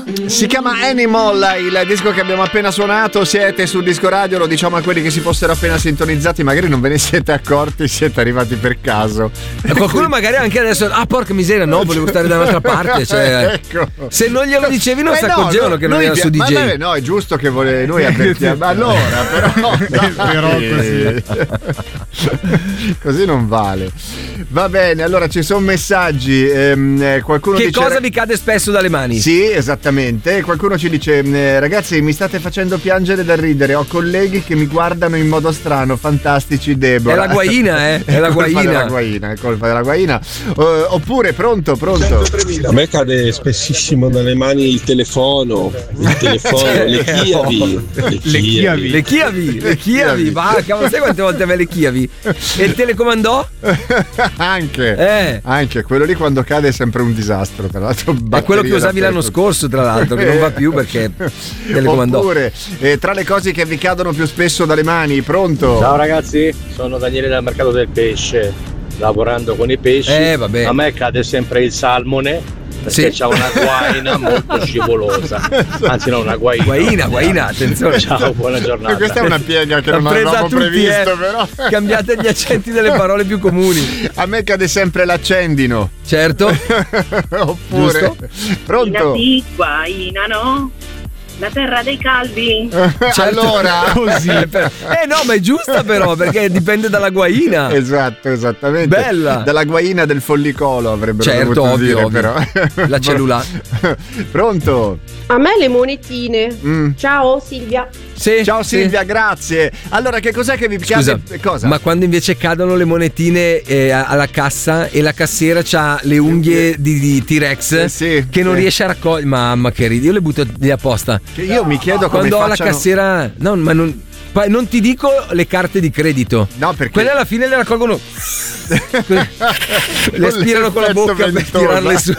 Si chiama Animal, il disco che abbiamo appena suonato. Siete sul Disco Radio, lo diciamo a quelli che si fossero appena sintonizzati, magari non ve ne siete accorti, siete arrivati per caso. E qualcuno magari anche adesso, porca miseria, no, volevo stare da un'altra parte, cioè, ecco. Se non glielo dicevi non si accorgevano che non era su DJ. Ma no, è giusto che noi avvertiamo. Allora, però così non vale. Va bene, allora ci sono messaggi. Qualcuno che dice, cosa vi cade spesso dalle mani? Sì, esattamente. Qualcuno ci dice: ragazzi, mi state facendo piangere da ridere. Ho colleghi che mi guardano in modo strano. Fantastici, Deborah. È la guaina, È la guaina. È colpa della guaina. Oppure pronto. A me cade spessissimo dalle mani il telefono, le chiavi. Ma cavolo, sai quante volte me le chiavi? E il telecomandò? Anche quello lì quando cade è sempre un disastro. Tra l'altro, è quello che usavi l'anno scorso, tra l'altro, che non va più perché telecomandò. Oppure tra le cose che vi cadono più spesso dalle mani, pronto? Ciao ragazzi, sono Daniele dal mercato del pesce, lavorando con i pesci. A me cade sempre il salmone, perché c'ha una guaina molto scivolosa. Anzi no, una guaina, attenzione. Ciao, buona giornata. Questa è una piega che non avevamo previsto, però. Cambiate gli accenti delle parole più comuni. A me cade sempre l'accendino. Certo. Oppure giusto? Pronto? Guaina, no? La terra dei calvi. Allora così. No, ma è giusta però, perché dipende dalla guaina. Esatto, esattamente. Bella. Dalla guaina del follicolo avrebbero dovuto ovvio. Dire però. La cellulare. Pronto? A me le monetine. Ciao Silvia. Sì, ciao Silvia, grazie. Allora, che cos'è che vi piace? Cosa? Ma quando invece cadono le monetine alla cassa e la cassiera c'ha le unghie di T-Rex che non riesce a raccogliere. Mamma che ridi, io le butto lì apposta. Che io mi chiedo come quando facciano... ho la cassiera. No, ma non ti dico le carte di credito. No, perché quelle alla fine le raccolgono. Le aspirano con la bocca per tirarle su.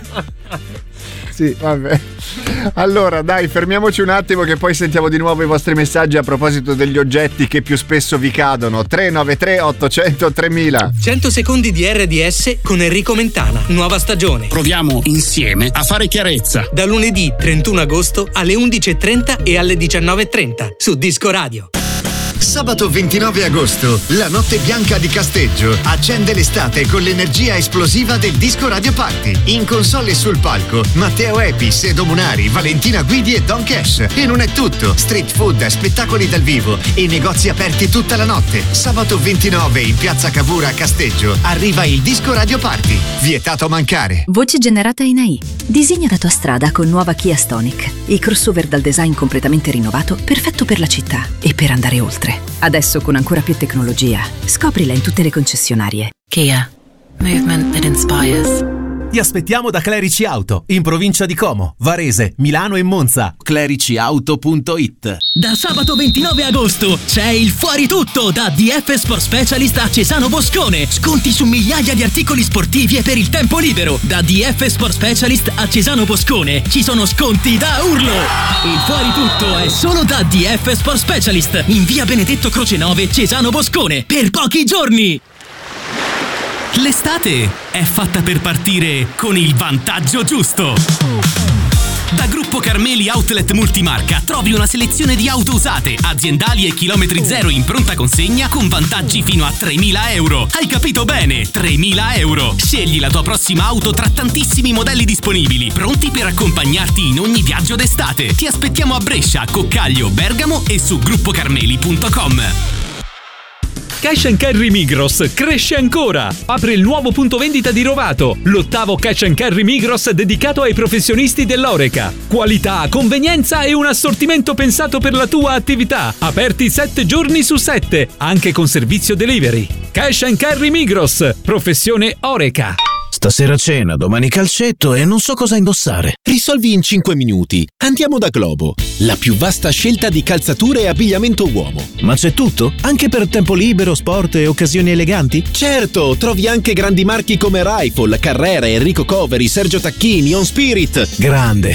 Sì, vabbè. Allora, dai, fermiamoci un attimo che poi sentiamo di nuovo i vostri messaggi a proposito degli oggetti che più spesso vi cadono. 393 800 3000. 100 secondi di RDS con Enrico Mentana. Nuova stagione. Proviamo insieme a fare chiarezza. Da lunedì 31 agosto alle 11:30 e alle 19:30 su Disco Radio. Sabato 29 agosto, la notte bianca di Casteggio accende l'estate con l'energia esplosiva del Disco Radio Party. In console e sul palco, Matteo Epi, Sedo Munari, Valentina Guidi e Don Cash. E non è tutto, street food, spettacoli dal vivo e negozi aperti tutta la notte. Sabato 29 in Piazza Cavour a Casteggio arriva il Disco Radio Party. Vietato mancare. Voce generata in AI. Disegna la tua strada con nuova Kia Stonic. Il crossover dal design completamente rinnovato, perfetto per la città e per andare oltre. Adesso con ancora più tecnologia. Scoprila in tutte le concessionarie. Kia. Movement that inspires. Ti aspettiamo da Clerici Auto, in provincia di Como, Varese, Milano e Monza. Clericiauto.it. Da sabato 29 agosto c'è il Fuori Tutto da DF Sport Specialist a Cesano Boscone. Sconti su migliaia di articoli sportivi e per il tempo libero. Da DF Sport Specialist a Cesano Boscone ci sono sconti da urlo. Il Fuori Tutto è solo da DF Sport Specialist in via Benedetto Croce 9, Cesano Boscone, per pochi giorni. L'estate è fatta per partire con il vantaggio giusto. Da Gruppo Carmeli Outlet Multimarca trovi una selezione di auto usate, aziendali e chilometri zero in pronta consegna con vantaggi fino a 3.000 euro. Hai capito bene? 3.000 euro. Scegli la tua prossima auto tra tantissimi modelli disponibili, pronti per accompagnarti in ogni viaggio d'estate. Ti aspettiamo a Brescia, Coccaglio, Bergamo e su gruppocarmeli.com. Cash & Carry Migros cresce ancora! Apre il nuovo punto vendita di Rovato, l'8º Cash & Carry Migros dedicato ai professionisti dell'Oreca. Qualità, convenienza e un assortimento pensato per la tua attività. Aperti 7 giorni su 7, anche con servizio delivery. Cash & Carry Migros, professione Oreca. Stasera cena, domani calcetto e non so cosa indossare. Risolvi in 5 minuti. Andiamo da Globo, la più vasta scelta di calzature e abbigliamento uomo. Ma c'è tutto? Anche per tempo libero, sport e occasioni eleganti? Certo, trovi anche grandi marchi come Rifle, Carrera, Enrico Coveri, Sergio Tacchini, On Spirit. Grande,